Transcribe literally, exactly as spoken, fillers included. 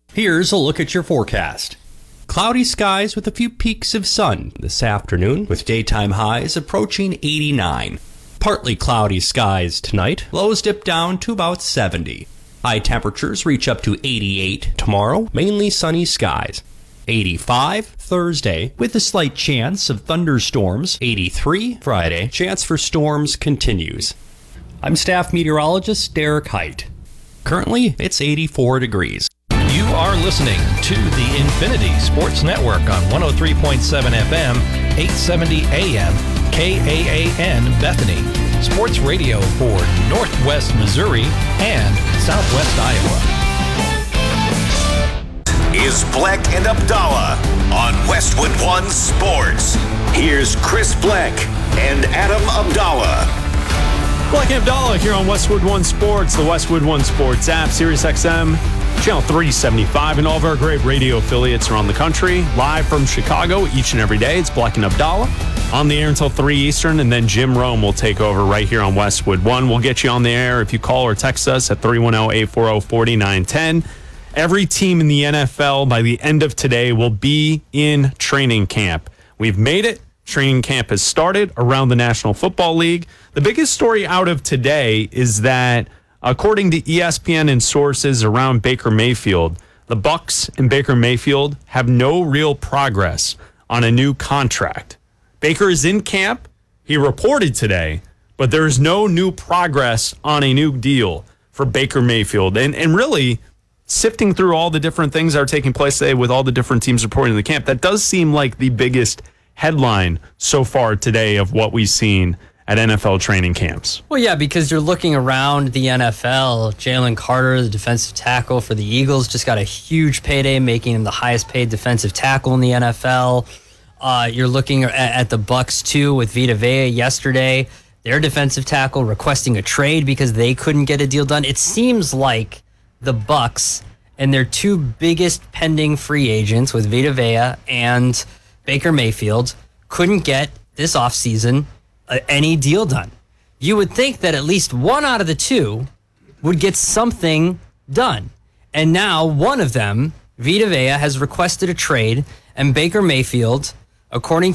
Here's a look at your forecast. Cloudy skies with a few peaks of sun this afternoon, with daytime highs approaching eighty-nine. Partly cloudy skies tonight. Lows dip down to about seventy. High temperatures reach up to eighty-eight tomorrow, mainly sunny skies. eighty-five Thursday, with a slight chance of thunderstorms. eighty-three Friday, chance for storms continues. I'm staff meteorologist Derek Height. Currently, it's eighty-four degrees. You are listening to the Infinity Sports Network on one oh three point seven F M, eight seventy A M, K A A N Bethany. Sports radio for Northwest Missouri and Southwest Iowa. Is Bleck and Abdallah on Westwood One Sports. Here's Chris Bleck and Adam Abdallah. Bleck and Abdallah here on Westwood One Sports, the Westwood One Sports app, Sirius X M, channel three seventy-five, and all of our great radio affiliates around the country. Live from Chicago each and every day, it's Bleck and Abdallah on the air until three Eastern, and then Jim Rome will take over right here on Westwood One. We'll get you on the air if you call or text us at three one zero, eight four zero, four nine one zero. Every team in the N F L by the end of today will be in training camp. We've made it. Training camp has started around the National Football League. The biggest story out of today is that, according to E S P N and sources around Baker Mayfield, the Bucs and Baker Mayfield have no real progress on a new contract. Baker is in camp. He reported today, but there's no new progress on a new deal for Baker Mayfield. And and really, sifting through all the different things that are taking place today with all the different teams reporting to the camp, that does seem like the biggest headline so far today of what we've seen at N F L training camps. Well, yeah, because you're looking around the N F L. Jalen Carter, the defensive tackle for the Eagles, just got a huge payday, making him the highest paid defensive tackle in the N F L. Uh, you're looking at, at the Bucs too, with Vita Vea yesterday. Their defensive tackle requesting a trade because they couldn't get a deal done. It seems like the Bucs and their two biggest pending free agents, with Vita Vea and Baker Mayfield, couldn't get this offseason uh, any deal done. You would think that at least one out of the two would get something done. And now one of them, Vita Vea, has requested a trade, and Baker Mayfield, according